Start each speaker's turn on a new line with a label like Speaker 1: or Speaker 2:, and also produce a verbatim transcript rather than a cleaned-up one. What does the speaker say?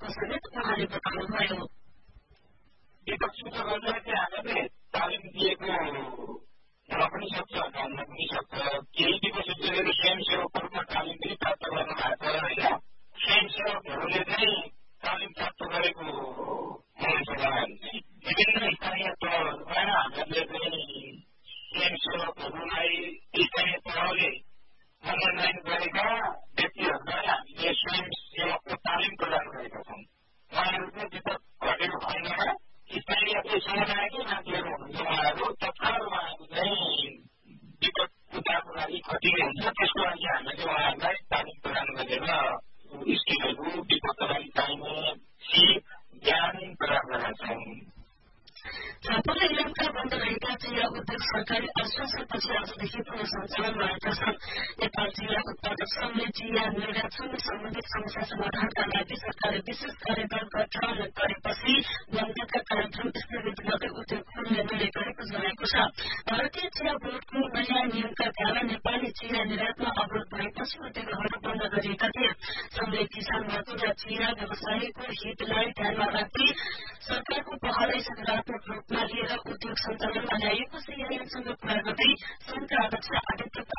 Speaker 1: भएको समेत उहाँले बताउनुभयो।
Speaker 2: विपक्षी गर्दाखेरि हामीले तालिम दिएको हुन पनि सक्छ, भन्न पनि सक्छ। केही विपक्षीहरू स्वयंसेवकहरूमा तालिम पनि प्राप्त गर्नु भएको छ होइन। स्वयंसेवकहरूले चाहिँ तालिम प्राप्त गरेको हुनुहुन्छ। उहाँहरू चाहिँ विभिन्न स्थानीय तहहरूमा हामीले चाहिँ स्वयंसेवकहरूलाई स्थानीय तहले मनोनयन गरेका व्यक्तिहरूलाई हामीले स्वयंसेवकको तालिम प्रदान गरेका छौँ। उहाँहरू चाहिँ विपक्ष घटेको खण्डमा स्थानीय समुदायकै मान्छेहरू हुनुहुन्छ। उहाँहरू तत्काल उहाँहरू चाहिँ विपक्षको जानको लागि खटिने हुन्छ। त्यसको लागि हामीले उहाँहरूलाई तालिम प्रदान गरेर स्किलहरू विपक्षको लागि चाहिने सिप ज्ञान प्रदान गर्छौँ।
Speaker 1: झापामा इलामका बन्द रहेका चिया उद्योग सरकारी आश्वासनपछि आजदेखि पुनः सञ्चालनमा आएका छन्। नेपाल चिया उत्पादक संघले चिया निर्यातसँग सम्बन्धित समस्या समाधानका लागि सरकारले विशेष कार्यदल गठन गरेपछि बन्दका कार्यक्रम स्थगित गर्दै उद्योग खोल्ने निर्णय गरेको जनाएको छ। भारतीय चिया बोर्डको नयाँ नियमका कारण नेपाली चिया निर्यातमा अवरोध भएपछि उद्योगहरू बन्द गरिएका थिए। संघले किसान मजदूर र चिया व्यवसायीको हितलाई ध्यानमा राख्दै सरकारको पहललाई सकारात्मक रूपमा लिएर उद्योग सञ्चालनमा ल्याएको सीआईएनसँग कुरा गर्दै संघका अध्यक्ष आदित्य